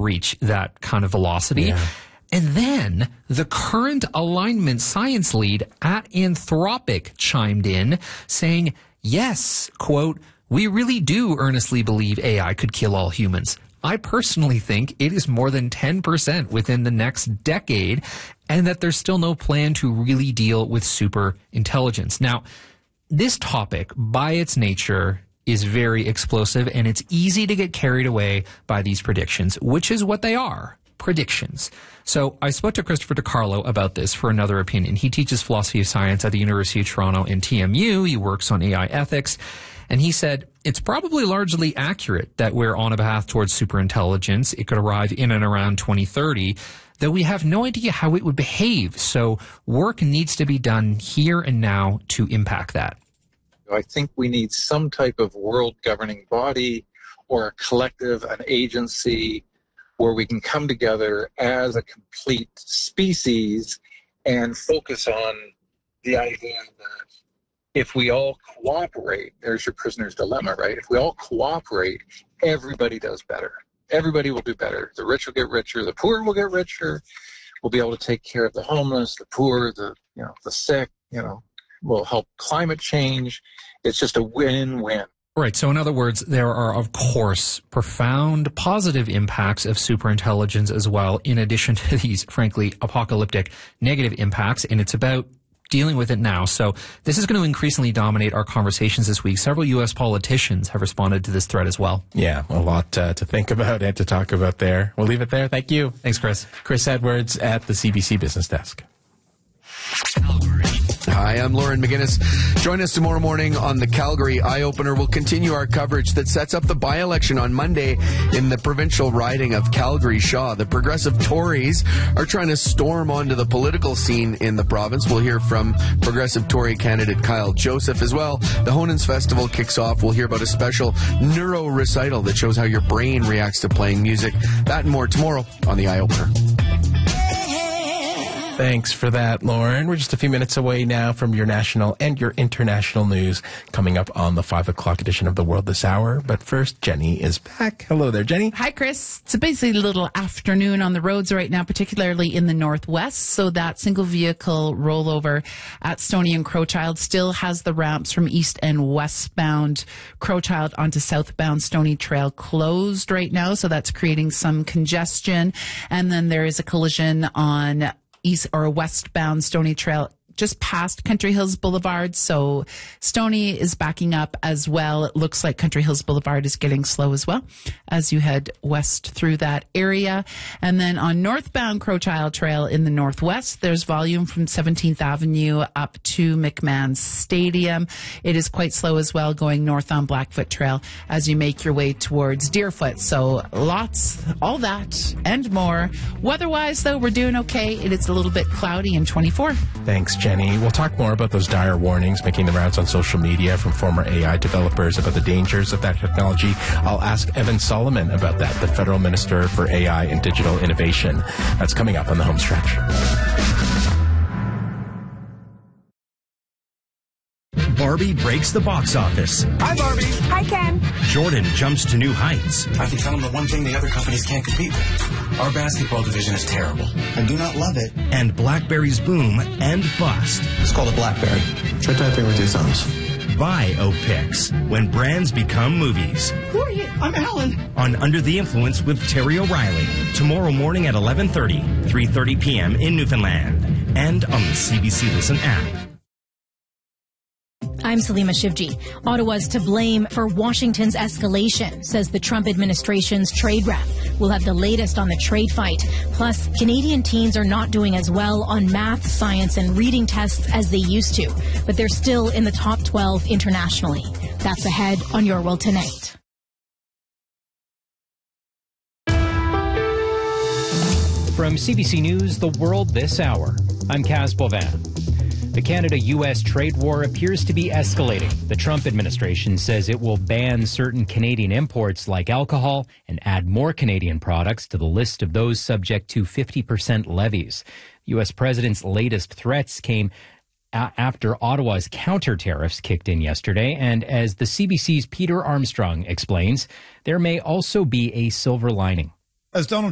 reach that kind of velocity. Yeah. And then the current alignment science lead at Anthropic chimed in saying, yes, quote, we really do earnestly believe AI could kill all humans. I personally think it is more than 10% within the next decade, and that there's still no plan to really deal with super intelligence. Now, this topic, by its nature, is very explosive, and it's easy to get carried away by these predictions, which is what they are, predictions. So I spoke to Christopher DiCarlo about this for another opinion. He teaches philosophy of science at the University of Toronto and TMU. He works on AI ethics. And he said, it's probably largely accurate that we're on a path towards superintelligence. It could arrive in and around 2030, though we have no idea how it would behave. So work needs to be done here and now to impact that. I think we need some type of world governing body or a collective, an agency where we can come together as a complete species and focus on the idea that if we all cooperate, there's your prisoner's dilemma, right? If we all cooperate, everybody does better. Everybody will do better. The rich will get richer. The poor will get richer. We'll be able to take care of the homeless, the poor, the sick. We'll help climate change. It's just a win-win. Right. So in other words, there are, of course, profound positive impacts of superintelligence as well, in addition to these, frankly, apocalyptic negative impacts. And it's about dealing with it now. So this is going to increasingly dominate our conversations this week. Several U.S. politicians have responded to this threat as well. Yeah, a lot to think about and to talk about there. We'll leave it there. Thank you. Thanks, Chris. Chris Edwards at the CBC Business Desk. Hi, I'm Lauren McGinnis. Join us tomorrow morning on the Calgary Eye-Opener. We'll continue our coverage that sets up the by-election on Monday in the provincial riding of Calgary-Shaw. The progressive Tories are trying to storm onto the political scene in the province. We'll hear from progressive Tory candidate Kyle Joseph as well. The Honans Festival kicks off. We'll hear about a special neuro recital that shows how your brain reacts to playing music. That and more tomorrow on the Eye-Opener. Thanks for that, Lauren. We're just a few minutes away now from your national and your international news coming up on the 5 o'clock edition of The World This Hour. But first, Jenny is back. Hello there, Jenny. Hi, Chris. It's a busy little afternoon on the roads right now, particularly in the northwest. So that single vehicle rollover at Stoney and Crowchild still has the ramps from east and westbound Crowchild onto southbound Stoney Trail closed right now. So that's creating some congestion. And then there is a collision on east or westbound Stoney Trail just past Country Hills Boulevard. So Stoney is backing up as well. It looks like Country Hills Boulevard is getting slow as well as you head west through that area. And then on northbound Crowchild Trail in the northwest, there's volume from 17th Avenue up to McMahon Stadium. It is quite slow as well going north on Blackfoot Trail as you make your way towards Deerfoot. So lots, all that and more. Weather-wise, though, we're doing okay. It is a little bit cloudy and 24. Thanks, Jenny. We'll talk more about those dire warnings making the rounds on social media from former AI developers about the dangers of that technology. I'll ask Evan Solomon about that, the Federal Minister for AI and Digital Innovation. That's coming up on the home stretch. Barbie breaks the box office. Hi, Barbie. Hi, Ken. Jordan jumps to new heights. I can tell them the one thing the other companies can't compete with. Our basketball division is terrible. I do not love it. And BlackBerry's boom and bust. It's called a BlackBerry. Try typing with your thumbs. Biopics, when brands become movies. Who are you? I'm Alan. On Under the Influence with Terry O'Reilly. Tomorrow morning at 11:30, 3:30 p.m. in Newfoundland. And on the CBC Listen app. I'm Salima Shivji. Ottawa's to blame for Washington's escalation, says the Trump administration's trade rep. We'll have the latest on the trade fight. Plus, Canadian teens are not doing as well on math, science, and reading tests as they used to, but they're still in the top 12 internationally. That's ahead on Your World Tonight. From CBC News, The World This Hour, I'm Kaz Bovan. The Canada-U.S. trade war appears to be escalating. The Trump administration says it will ban certain Canadian imports like alcohol and add more Canadian products to the list of those subject to 50% levies. The U.S. president's latest threats came after Ottawa's counter tariffs kicked in yesterday. And as the CBC's Peter Armstrong explains, there may also be a silver lining. As Donald